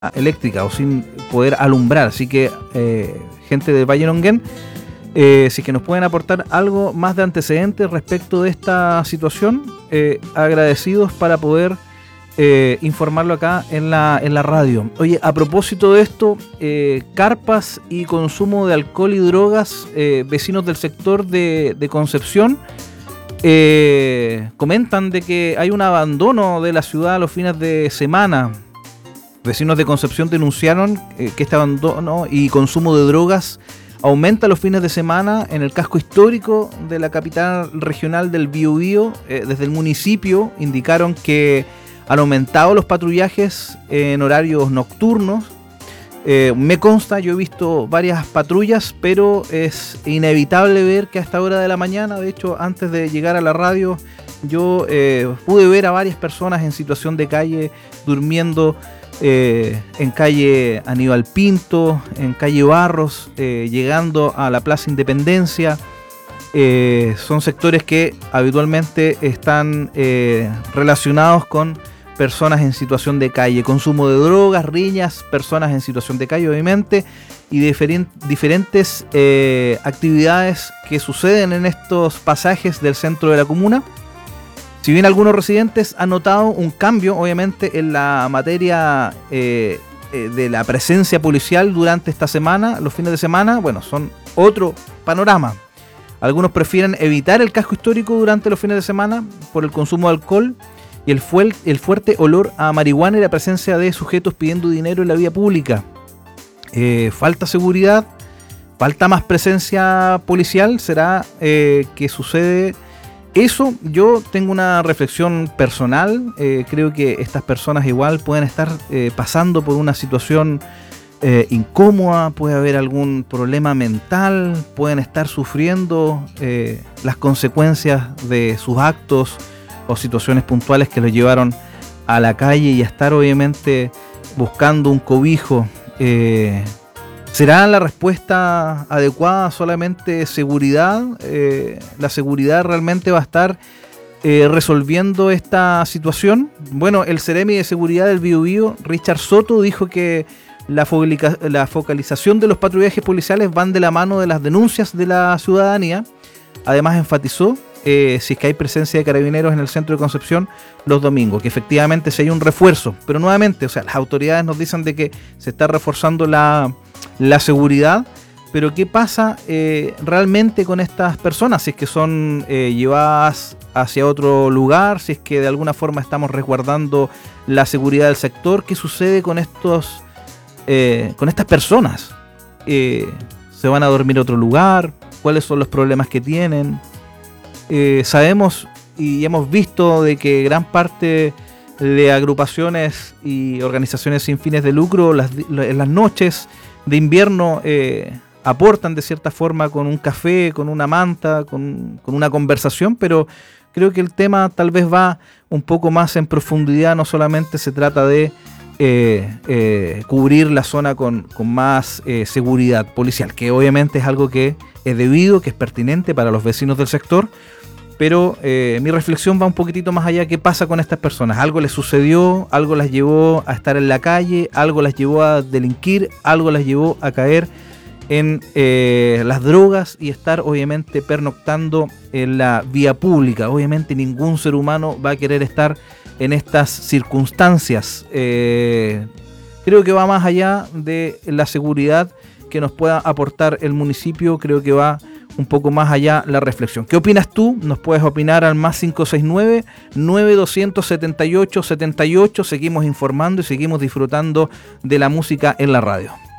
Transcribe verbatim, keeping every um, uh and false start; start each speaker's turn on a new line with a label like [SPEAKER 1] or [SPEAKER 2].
[SPEAKER 1] eléctrica o sin poder alumbrar. Así que, eh, gente de Valle Longuén, eh, si es que nos pueden aportar algo más de antecedentes respecto de esta situación, eh, agradecidos para poder eh, informarlo acá en la, en la radio. Oye, a propósito de esto, eh, carpas y consumo de alcohol y drogas, eh, vecinos del sector de, de Concepción eh, comentan de que hay un abandono de la ciudad a los fines de semana. Vecinos de Concepción denunciaron eh, que este abandono y consumo de drogas aumenta los fines de semana en el casco histórico de la capital regional del Biobío. Eh, desde el municipio indicaron que han aumentado los patrullajes en horarios nocturnos. Eh, me consta, yo he visto varias patrullas, pero es inevitable ver que a esta hora de la mañana, de hecho antes de llegar a la radio, yo eh, pude ver a varias personas en situación de calle durmiendo eh, en calle Aníbal Pinto, en calle Barros, eh, llegando a la Plaza Independencia. Eh, son sectores que habitualmente están eh, relacionados con personas en situación de calle, consumo de drogas, riñas, personas en situación de calle obviamente, y diferent, diferentes eh, actividades que suceden en estos pasajes del centro de la comuna. Si bien algunos residentes han notado un cambio obviamente en la materia eh, eh, de la presencia policial durante esta semana, los fines de semana, bueno, son otro panorama. Algunos prefieren evitar el casco histórico durante los fines de semana por el consumo de alcohol y el, fuel, el fuerte olor a marihuana y la presencia de sujetos pidiendo dinero en la vía pública. Eh, falta seguridad, falta más presencia policial. ¿Será eh, que sucede eso? Yo tengo una reflexión personal. Eh, creo que estas personas igual pueden estar eh, pasando por una situación eh, incómoda, puede haber algún problema mental, pueden estar sufriendo eh, las consecuencias de sus actos o situaciones puntuales que los llevaron a la calle y a estar obviamente buscando un cobijo. Eh, ¿Será la respuesta adecuada solamente seguridad? Eh, ¿La seguridad realmente va a estar eh, resolviendo esta situación? Bueno, el Seremi de Seguridad del Biobío, Richard Soto, dijo que la, focaliza- la focalización de los patrullajes policiales van de la mano de las denuncias de la ciudadanía. Además enfatizó Eh, si es que hay presencia de carabineros en el centro de Concepción los domingos, que efectivamente si hay un refuerzo, pero nuevamente, o sea, las autoridades nos dicen de que se está reforzando la, la seguridad, pero ¿qué pasa eh, realmente con estas personas? Si es que son eh, llevadas hacia otro lugar, si es que de alguna forma estamos resguardando la seguridad del sector, ¿qué sucede con estos eh, con estas personas? Eh, ¿Se van a dormir a otro lugar? ¿Cuáles son los problemas que tienen? Eh, sabemos y hemos visto de que gran parte de agrupaciones y organizaciones sin fines de lucro las, en las noches de invierno eh, aportan de cierta forma con un café, con una manta, con, con una conversación, pero creo que el tema tal vez va un poco más en profundidad. No solamente se trata de eh, eh, cubrir la zona con, con más eh, seguridad policial, que obviamente es algo que es debido, que es pertinente para los vecinos del sector. Pero eh, mi reflexión va un poquitito más allá. ¿Qué pasa con estas personas? Algo les sucedió, algo las llevó a estar en la calle, algo las llevó a delinquir, algo las llevó a caer en eh, las drogas y estar obviamente pernoctando en la vía pública. Obviamente ningún ser humano va a querer estar en estas circunstancias. Eh, creo que va más allá de la seguridad que nos pueda aportar el municipio. Creo que va un poco más allá la reflexión. ¿Qué opinas tú? Nos puedes opinar al más cinco seis nueve, nueve dos siete ocho, siete ocho. Seguimos informando y seguimos disfrutando de la música en la radio.